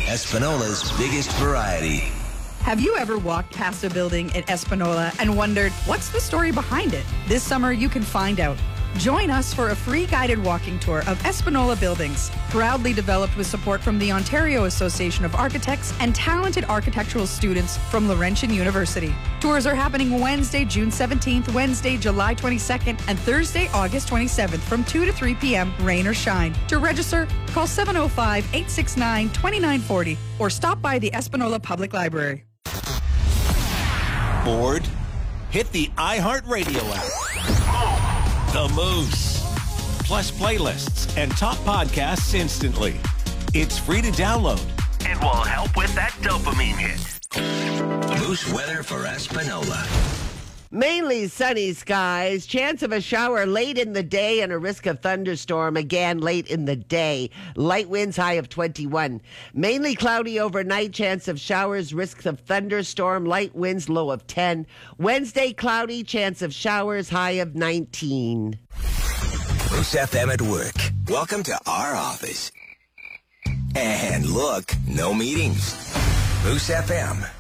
Espinola's biggest variety. Have you ever walked past a building in Espinola and wondered, what's the story behind it? This summer, you can find out. Join us for a free guided walking tour of Espinola buildings, proudly developed with support from the Ontario Association of Architects and talented architectural students from Laurentian University. Tours are happening Wednesday, June 17th, Wednesday, July 22nd, and Thursday, August 27th from 2 to 3 p.m., rain or shine. To register, call 705-869-2940 or stop by the Espinola Public Library. Bored? Hit the iHeartRadio app. The Moose. Plus playlists and top podcasts instantly. It's free to download. It will help with that dopamine hit. Moose weather for Espinola. Mainly sunny skies, chance of a shower late in the day and a risk of thunderstorm again late in the day. Light winds high of 21. Mainly cloudy overnight, chance of showers, risk of thunderstorm, light winds low of 10. Wednesday cloudy, chance of showers high of 19. Moose FM at work. Welcome to our office. And look, no meetings. Moose FM.